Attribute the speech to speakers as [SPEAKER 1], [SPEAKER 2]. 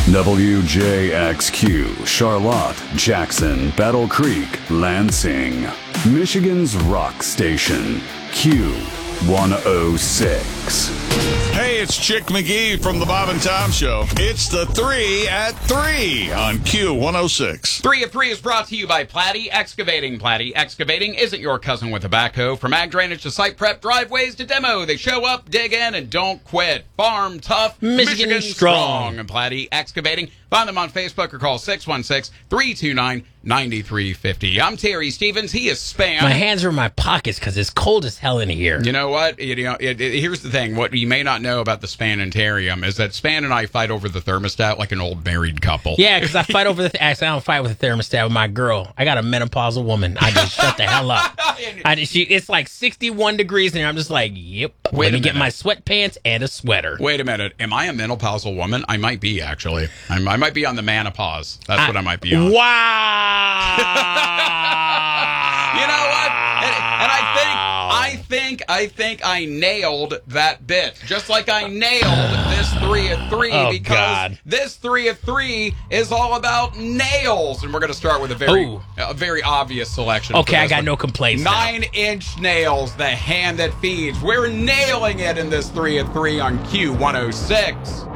[SPEAKER 1] WJXQ, Charlotte, Jackson, Battle Creek, Lansing. Michigan's rock station, Q106.
[SPEAKER 2] Hey, it's Chick McGee from the Bob and Tom Show. It's the 3 at 3 on Q106.
[SPEAKER 3] 3 at 3 is brought to you by Platte Excavating. Platte Excavating isn't your cousin with a backhoe. From ag drainage to site prep, driveways to demo, they show up, dig in, and don't quit. Farm tough, Michigan strong. And Platte Excavating. Find them on Facebook or call 616-329-9350. I'm Terry Stevens. He is Span.
[SPEAKER 4] My hands are in my pockets because it's cold as hell in here.
[SPEAKER 3] You know what? Here's the thing. What you may not know about the Span and Terrium is that Span and I fight over the thermostat like an old married couple.
[SPEAKER 4] Yeah, because I fight over actually, I don't fight with the thermostat with my girl. I got a menopausal woman. I just shut the hell up. It's like 61 degrees in here. I'm just like, yep. Let me get my sweatpants and a sweater.
[SPEAKER 3] Wait a minute. Am I a menopausal woman? I might be, actually. I might be on the menopause. That's what I might be on.
[SPEAKER 4] Wow.
[SPEAKER 3] You know what? And I think I nailed that bit. Just like I nailed this 3 at 3 because this 3 at 3 is all about nails. And we're going to start with a very obvious selection.
[SPEAKER 4] Okay, I got no complaints.
[SPEAKER 3] 9-inch nails, the hand that feeds. We're nailing it in this 3 at 3 on Q106.